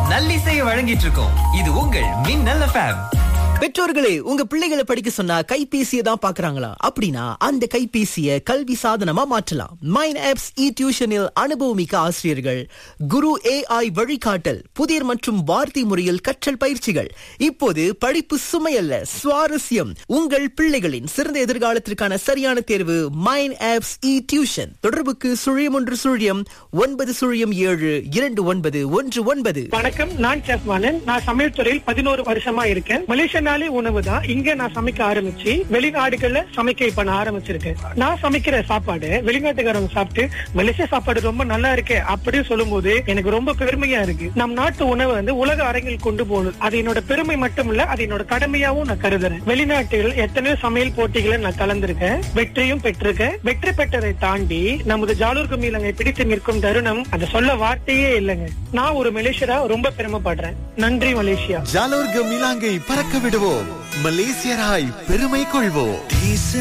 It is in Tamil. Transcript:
நல்லிசையை வழங்கிட்டு இருக்கோம். இது உங்கள் மின்னல் எஃப்எம். பெற்றோர்களே, உங்க பிள்ளைகளை படிக்க சொன்னா கைபேசியை தான் பாக்குறாங்களா? அப்படின்னா அந்த கைபேசியை கல்வி சாதனமா மாற்றலாம். மைண்ட் ஆப்ஸ் இ டியூஷனில் அனுபவமிக்க ஆசிரியர்கள், குரு AI வழிகாட்டல், புதிர் மற்றும் வார்த்தை முறையில் கற்றல் பயிற்சிகள். இப்போது படிப்பு சுமையல்ல, சுவாரஸ்யம். உங்கள் பிள்ளைகளின் சிறந்த எதிர்காலத்திற்கான சரியான தேர்வு மைண்ட் ஆப்ஸ் இ டியூஷன். தொடர்புக்கு 0107292119. வணக்கம், நான் செஃப் மாலன். நான் சமையல் துறையில் 11 வருஷமா இருக்கேன். மலேசியனாலே உணவு தான் இங்க நான் சமைக்க ஆரம்பிச்சு வெளிநாடுகள்ல சமைக்க இப்ப நான் ஆரம்பிச்சிருக்கேன். நான் சமைக்கிற சாப்பாடு வெளிநாட்டுக்காரங்க சாப்பிட்டு மலேசியா சாப்பாடு ரொம்ப நல்லா இருக்கு அப்படின்னு சொல்லும் போது எனக்கு ரொம்ப பெருமையா இருக்கு. நம் நாட்டு உணவை உலக அரங்கில் கொண்டு போகணும். அது என்னோட பெருமை மட்டும் இல்ல, அது என்னோட கடமையாவும் நான் கருதுறேன். வெளிநாட்டில் எத்தனையோ சமையல் போட்டிகளை நான் கலந்திருக்கேன், வெற்றியும் பெற்றிருக்கேன். வெற்றி பெற்றதை தாண்டி நமது ஜாலூர் குமிழங்கை பிடித்து நிற்கும் தருணம் அதை சொல்ல வார்த்தையே இல்லைங்க. நான் ஒரு மலேசியரா ரொம்ப பெருமைப்படுறேன். நன்றி மலேசியா. ஜாலோர் கமிலாங்கை பறக்க விடுவோம், மலேசியராய் பெருமை கொள்வோம்.